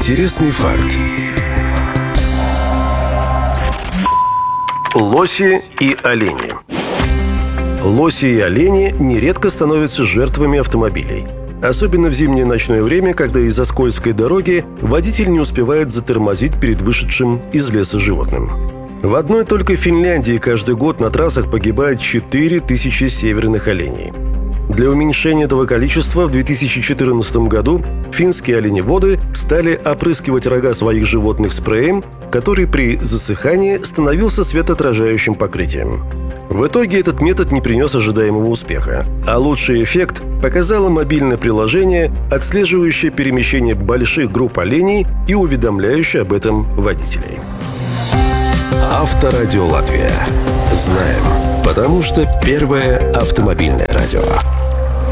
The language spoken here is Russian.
Интересный факт. Лоси и олени. Лоси и олени нередко становятся жертвами автомобилей. Особенно в зимнее ночное время, когда из-за скользкой дороги водитель не успевает затормозить перед вышедшим из леса животным. В одной только Финляндии каждый год на трассах погибает 4000 северных оленей. Для уменьшения этого количества в 2014 году финские оленеводы стали опрыскивать рога своих животных спреем, который при засыхании становился светоотражающим покрытием. В итоге этот метод не принес ожидаемого успеха, а лучший эффект показало мобильное приложение, отслеживающее перемещение больших групп оленей и уведомляющее об этом водителей. Авторадио Латвия. Знаем, потому что первое автомобильное радио.